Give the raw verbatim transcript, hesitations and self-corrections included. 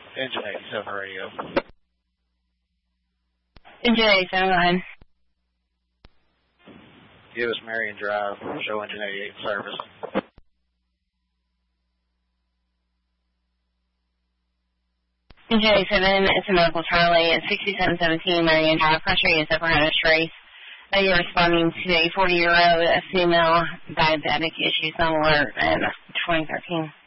Engine eighty-seven radio. Engine eighty-seven, go ahead. Give us Marion Drive, show engine eighty-eight service. Engine eighty-seven, it's a medical Charlie at sixty-seven seventeen Marion Drive, pressure is apparatus trace. Uh, you're responding to a forty-year-old female diabetic issues on alert in twenty thirteen.